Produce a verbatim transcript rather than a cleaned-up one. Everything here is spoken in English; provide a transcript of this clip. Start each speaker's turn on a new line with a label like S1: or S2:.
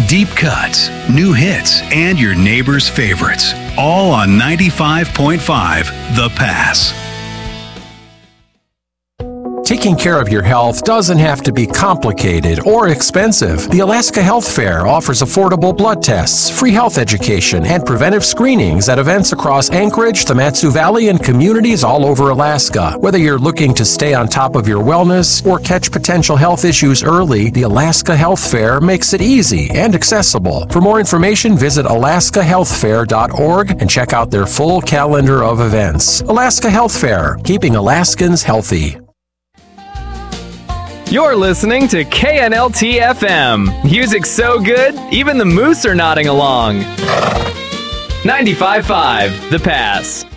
S1: Deep cuts, new hits, and your neighbor's favorites. All on ninety-five point five The Pass.
S2: Taking care of your health doesn't have to be complicated or expensive. The Alaska Health Fair offers affordable blood tests, free health education, and preventive screenings at events across Anchorage, the Mat-Su Valley, and communities all over Alaska. Whether you're looking to stay on top of your wellness or catch potential health issues early, the Alaska Health Fair makes it easy and accessible. For more information, visit alaska health fair dot org and check out their full calendar of events. Alaska Health Fair, keeping Alaskans healthy.
S3: You're listening to K N L T F M. Music so good, even the moose are nodding along. ninety-five point five The Pass.